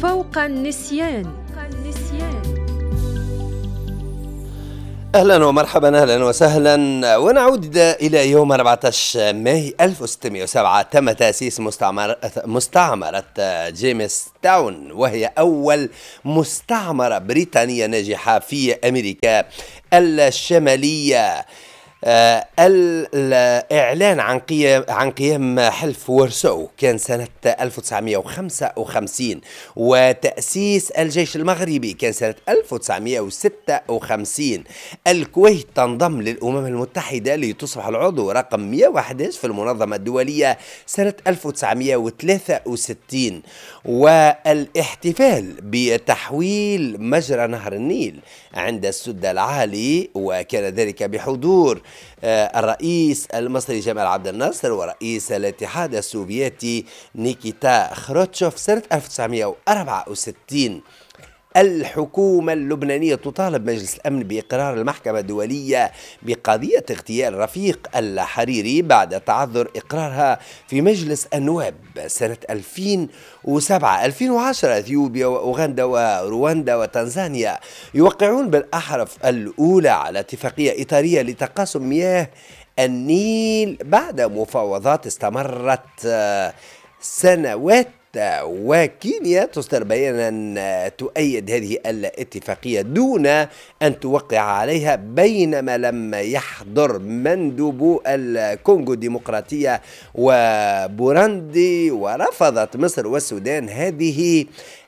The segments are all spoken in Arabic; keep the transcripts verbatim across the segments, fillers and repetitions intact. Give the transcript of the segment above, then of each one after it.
فوق النسيان. أهلا ومرحبا، أهلا وسهلا، ونعود إلى يوم أربعة عشر ماي ألف وستمئة وسبعة. تم تأسيس مستعمرة, مستعمرة جيمس تاون، وهي أول مستعمرة بريطانية ناجحة في أمريكا الشمالية. آه الإعلان عن قيام عن قيام حلف وارسو كان سنة ألف وتسعمئة وخمسة وخمسين، وتأسيس الجيش المغربي كان سنة ألف وتسعمئة وستة وخمسين. الكويت تنضم للأمم المتحدة لتصبح العضو رقم مئة وأحد عشر في المنظمة الدولية سنة ألف وتسعمئة وثلاثة وستين. والاحتفال بتحويل مجرى نهر النيل عند السد العالي، وكان ذلك بحضور الرئيس المصري جمال عبد الناصر ورئيس الاتحاد السوفيتي نيكيتا خروتشوف سنة ألف وتسعمئة وأربعة وستين. الحكومة اللبنانية تطالب مجلس الأمن بإقرار المحكمة الدولية بقضية اغتيال رفيق الحريري بعد تعذر إقرارها في مجلس النواب سنة ألفين وسبعة. ألفين وعشرة اثيوبيا واوغندا ورواندا وتنزانيا يوقعون بالأحرف الأولى على اتفاقية إطارية لتقاسم مياه النيل بعد مفاوضات استمرت سنوات، وكينيا تصدر بيانا تؤيد هذه الاتفاقية دون أن توقع عليها، بينما لم يحضر مندوب الكونغو الديمقراطية وبوراندي، ورفضت مصر والسودان هذه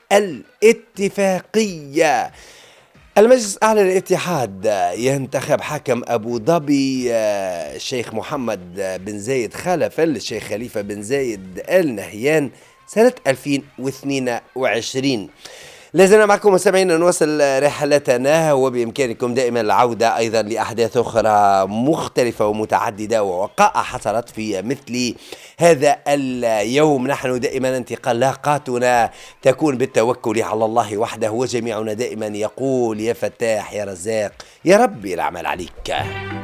الاتفاقية. المجلس الأعلى للاتحاد ينتخب حكم أبو ظبي الشيخ محمد بن زايد خلفا للشيخ خليفة بن زايد آل نهيان سنة ألفين واثنين وعشرين. لازلنا معكم مستمعينا نواصل رحلتنا، وبإمكانكم دائما العودة أيضا لأحداث أخرى مختلفة ومتعددة ووقائع حصلت في مثل هذا اليوم. نحن دائما انطلاقاتنا تكون بالتوكل على الله وحده، وجميعنا دائما يقول يا فتاح يا رزاق يا ربي العمل عليك.